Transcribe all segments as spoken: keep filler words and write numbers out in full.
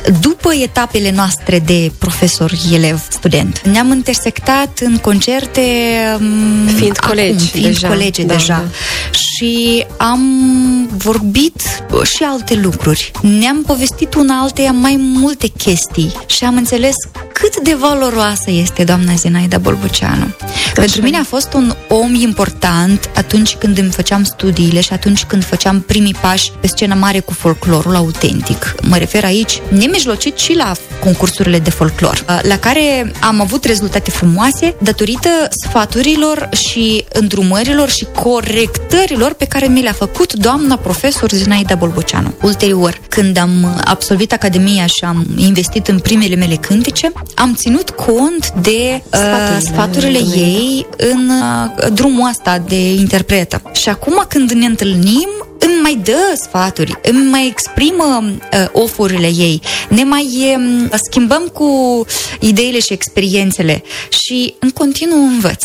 După etapele noastre de profesor, elev, student, ne-am intersectat în concerte fiind colegi, acum, fiind deja. colegi da, deja. Da. Și am vorbit și alte lucruri. Ne-am povestit una alteia mai multe chestii și am înțeles cât de valoroasă este doamna Zinaida Bolboceanu. Pentru mine a fost un om important atunci când îmi făceam studiile și atunci când făceam primii pași pe scenă mare cu folclorul autentic. Mă refer aici nemijlocit și la concursurile de folclor, la care am avut rezultate frumoase datorită sfaturilor și îndrumărilor și corectărilor pe care mi le-a făcut doamna profesor Zinaida Bolboceanu. Ulterior, când am absolvit Academia și am investit în primele mele cântece, am ținut cont de uh, sfaturile ei în uh, drumul ăsta de interpretă. Și acum când ne întâlnim, îmi mai dă sfaturi, îmi mai exprimă uh, ofurile ei, ne mai uh, schimbăm cu ideile și experiențele și în continuu învăț.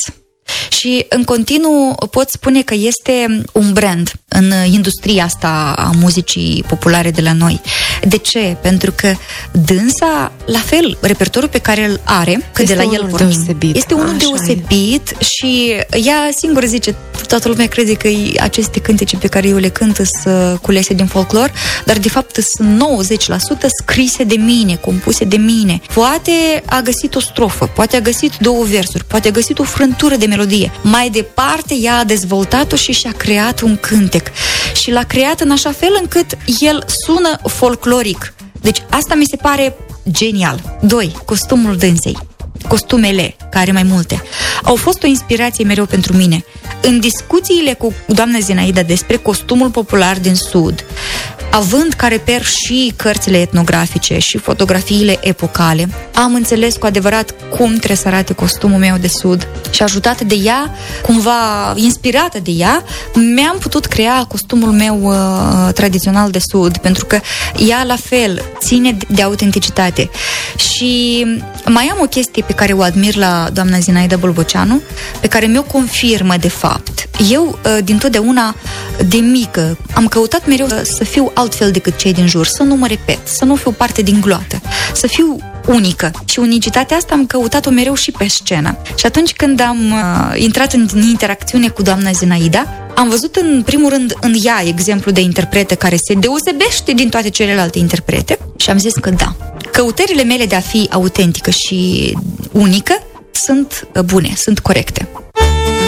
Și în continuu pot spune că este un brand în industria asta a muzicii populare de la noi. De ce? Pentru că dânsa, la fel, repertoriul pe care îl are, că este de la el pornim, deosebit. este unul Așa deosebit e. Și ea singură zice, toată lumea crede că aceste cântece pe care eu le cânt sunt culese din folclor, dar de fapt sunt nouăzeci la sută scrise de mine, compuse de mine. Poate a găsit o strofă, poate a găsit două versuri, poate a găsit o frântură de melodie. Mai departe, ea a dezvoltat-o și și-a creat un cântec. Și l-a creat în așa fel încât el sună folcloric. Deci asta mi se pare genial. Doi, costumul dânsei. Costumele, care mai multe, au fost o inspirație mereu pentru mine. În discuțiile cu doamna Zinaida despre costumul popular din Sud, având ca reper și cărțile etnografice și fotografiile epocale, am înțeles cu adevărat cum trebuie să arate costumul meu de Sud și ajutată de ea, cumva inspirată de ea, mi-am putut crea costumul meu uh, tradițional de Sud, pentru că ea la fel ține de autenticitate. Și mai am o chestie pe care o admir la doamna Zinaida Bolboceanu, pe care mi-o confirmă de fapt. Eu, uh, dintotdeauna, de mică, am căutat mereu să fiu altfel decât cei din jur, să nu mă repet, să nu fiu parte din gloată, să fiu unică. Și unicitatea asta am căutat-o mereu și pe scenă. Și atunci când am uh, intrat în interacțiune cu doamna Zinaida, am văzut în primul rând în ea exemplu de interpretă care se deosebește din toate celelalte interprete și am zis că da, căutările mele de a fi autentică și unică sunt bune, sunt corecte.